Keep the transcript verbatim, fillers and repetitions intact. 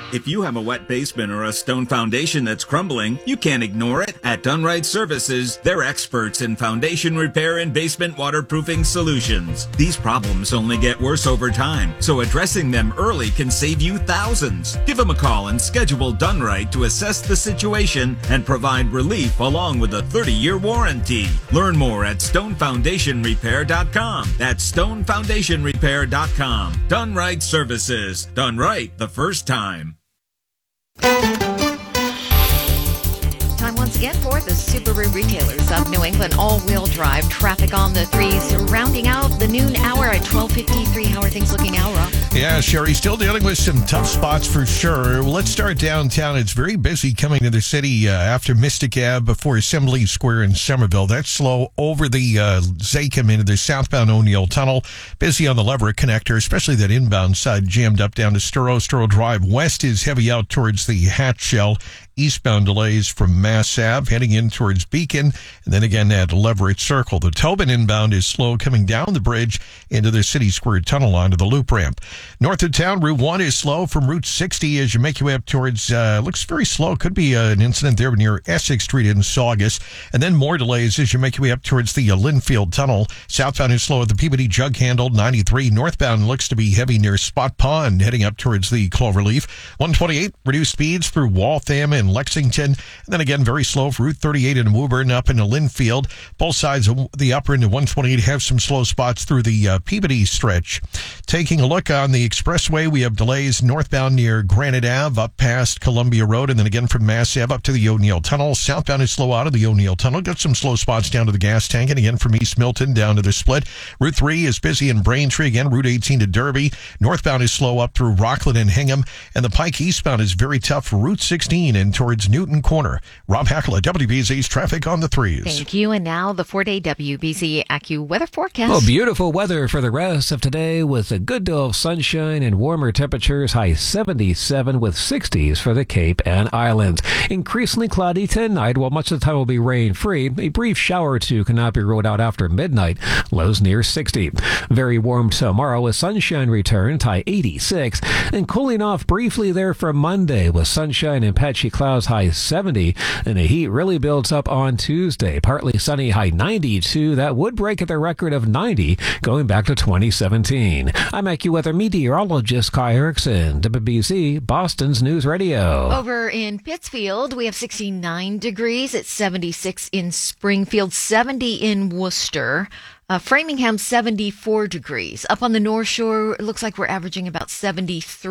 If you have a wet basement or a stone foundation that's crumbling, you can't ignore it. At Dunright Services, they're experts in foundation repair and basement waterproofing solutions. These problems only get worse over time, so addressing them early can save you thousands. Give them a call and schedule Dunright to assess the situation and provide relief along with a thirty-year warranty. Learn more at stone foundation repair dot com. That's stone foundation repair dot com. Dunright Services. Done right the first time. Time once again for the Subaru Retailers of New England all-wheel drive traffic on the threes, rounding out the noon hour at twelve fifty-three. How are things looking now, Rob? Yeah, Sherry, still dealing with some tough spots for sure. Well, let's start downtown. It's very busy coming to the city uh, after Mystic Ave before Assembly Square in Somerville. That's slow over the uh, Zakim into the southbound O'Neill Tunnel. Busy on the Leverett connector, especially that inbound side jammed up down to Sturrow. Sturrow Drive West is heavy out towards the Hatchell. Eastbound delays from Mass Ave heading in towards Beacon, and then again at Leverett Circle. The Tobin inbound is slow coming down the bridge into the City Square Tunnel onto the loop ramp. North of town, Route one is slow from Route sixty as you make your way up towards, uh, looks very slow. Could be uh, an incident there near Essex Street in Saugus. And then more delays as you make your way up towards the uh, Linfield Tunnel. Southbound is slow at the Peabody Jug Handle, ninety-three. Northbound looks to be heavy near Spot Pond heading up towards the Cloverleaf. one twenty-eight, reduced speeds through Waltham and Lexington. And then again, very slow for Route thirty-eight in Woburn up into Linfield. Both sides of the upper end of one twenty-eight have some slow spots through the uh, Peabody stretch. Taking a look on the expressway, we have delays northbound near Granite Ave up past Columbia Road, and then again from Mass Ave up to the O'Neill Tunnel. Southbound is slow out of the O'Neill Tunnel. Got some slow spots down to the gas tank, and again from East Milton down to the split. Route three is busy in Braintree. Again, Route eighteen to Derby. Northbound is slow up through Rockland and Hingham, and the Pike eastbound is very tough for Route sixteen and towards Newton Corner. Rob Hackle at W B Z's Traffic on the Threes. Thank you. And now the four-day W B Z AccuWeather forecast. Well, beautiful weather for the rest of today with a good deal of sunshine and warmer temperatures, high seventy-seven with sixties for the Cape and Islands. Increasingly cloudy tonight, while much of the time will be rain-free. A brief shower or two cannot be ruled out after midnight, lows near sixty. Very warm tomorrow with sunshine returns, high eighty-six. And cooling off briefly there for Monday with sunshine and patchy clouds, high seventy. And the heat really builds up on Tuesday. Partly sunny, high ninety-two. That would break at the record of ninety going back to twenty seventeen. I'm AccuWeather meteorologist Kai Erickson, W B Z, Boston's News Radio. Over in Pittsfield, we have sixty-nine degrees. It's seventy-six in Springfield, seventy in Worcester. Uh, Framingham, seventy-four degrees. Up on the North Shore, it looks like we're averaging about seventy-three.